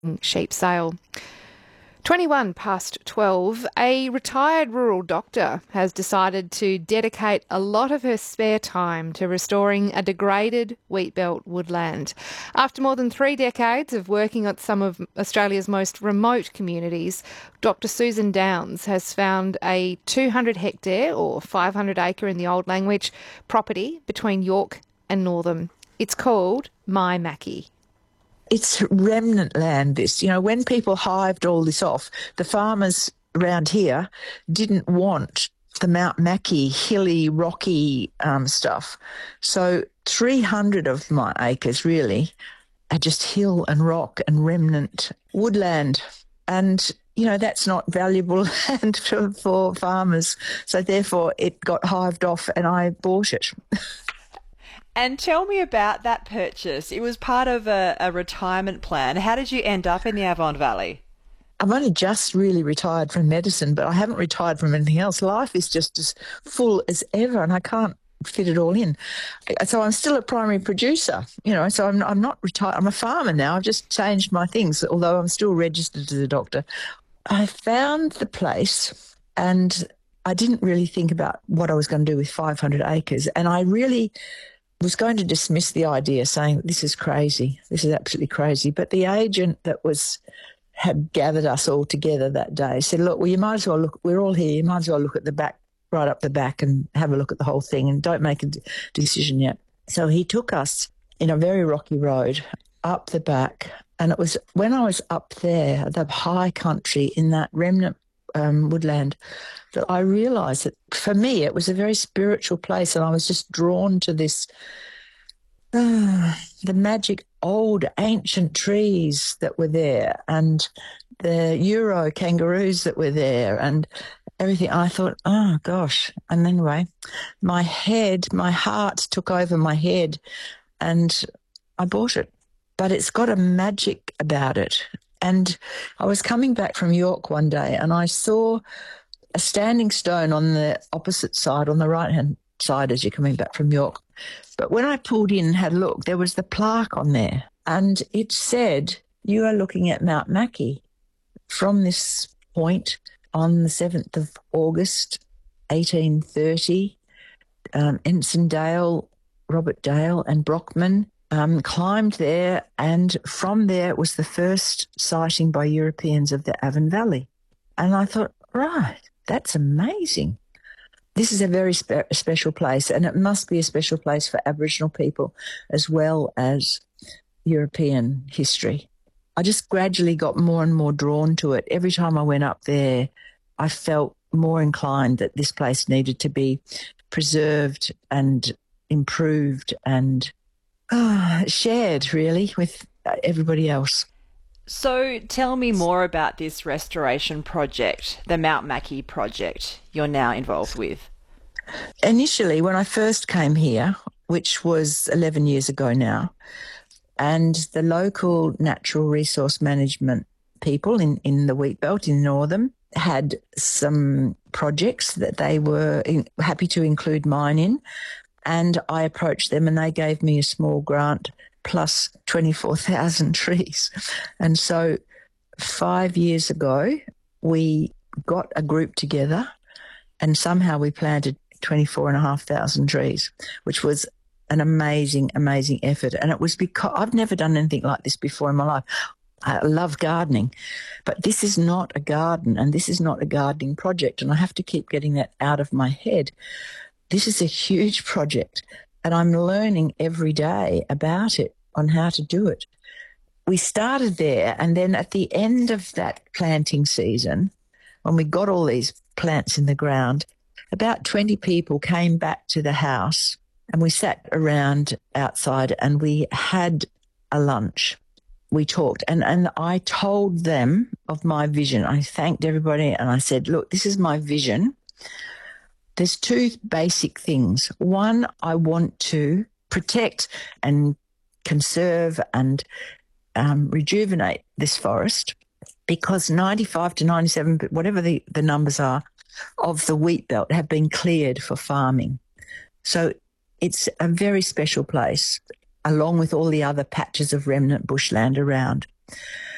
sheep sale. 21 past 12, a retired rural doctor has decided to dedicate a lot of her spare time to restoring a degraded wheatbelt woodland. After more than 3 decades of working at some of Australia's most remote communities, Dr Susan Downs has found a 200 hectare or 500 acre in the old language property between York and Northam. It's called My Mackie. It's remnant land, this. You know, when people hived all this off, the farmers around here didn't want the Mount Mackie hilly, rocky stuff. So 300 of my acres really are just hill and rock and remnant woodland. And, you know, that's not valuable land for farmers. So therefore it got hived off and I bought it. And tell me about that purchase. It was part of a retirement plan. How did you end up in the Avon Valley? I've only just really retired from medicine, but I haven't retired from anything else. Life is just as full as ever, and I can't fit it all in. So I'm still a primary producer, you know, so I'm not retired. I'm a farmer now. I've just changed my things, although I'm still registered as a doctor. I found the place and I didn't really think about what I was going to do with 500 acres, and I really was going to dismiss the idea, saying this is crazy, this is absolutely crazy. But the agent that had gathered us all together that day said, look, well, you might as well look, we're all here, you might as well look at the back, right up the back and have a look at the whole thing and don't make a decision yet. So he took us in a very rocky road up the back, and it was when I was up there, the high country in that remnant woodland, that I realised that for me it was a very spiritual place, and I was just drawn to this, the magic old ancient trees that were there and the Euro kangaroos that were there and everything. I thought, oh gosh. And anyway, my heart took over my head and I bought it. But it's got a magic about it. And I was coming back from York one day and I saw a standing stone on the opposite side, on the right-hand side as you're coming back from York. But when I pulled in and had a look, there was the plaque on there and it said, you are looking at Mount Mackie from this point on the 7th of August, 1830. Ensign Dale, Robert Dale and Brockman climbed there, and from there it was the first sighting by Europeans of the Avon Valley. And I thought, right, that's amazing. This is a very special place, and it must be a special place for Aboriginal people as well as European history. I just gradually got more and more drawn to it. Every time I went up there, I felt more inclined that this place needed to be preserved and improved and shared, really, with everybody else. So tell me more about this restoration project, the Mount Mackie project you're now involved with. Initially, when I first came here, which was 11 years ago now, and the local natural resource management people in the wheat belt in Northam had some projects that they were happy to include mine in. And I approached them and they gave me a small grant plus 24,000 trees. And so 5 years ago, we got a group together and somehow we planted 24,500 trees, which was an amazing, amazing effort. And it was because I've never done anything like this before in my life. I love gardening, but this is not a garden and this is not a gardening project. And I have to keep getting that out of my head. This is a huge project and I'm learning every day about it, on how to do it. We started there, and then at the end of that planting season, when we got all these plants in the ground, about 20 people came back to the house and we sat around outside and we had a lunch. We talked and I told them of my vision. I thanked everybody and I said, look, this is my vision. There's two basic things. One, I want to protect and conserve and rejuvenate this forest because 95 to 97, whatever the numbers are, of the wheat belt have been cleared for farming. So it's a very special place, along with all the other patches of remnant bushland around.